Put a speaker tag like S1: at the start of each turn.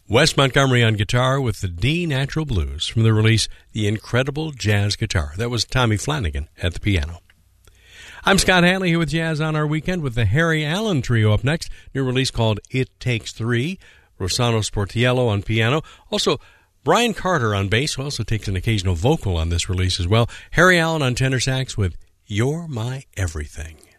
S1: Wes Montgomery on guitar with the D Natural Blues from the release The Incredible Jazz Guitar. That was Tommy Flanagan at the piano. I'm Scott Hanley here with Jazz on Our Weekend with the Harry Allen Trio up next. New release called It Takes Three. Rossano Sportiello on piano. Also, Brian Carter on bass, who also takes an occasional vocal on this release as well. Harry Allen on tenor sax with You're My Everything.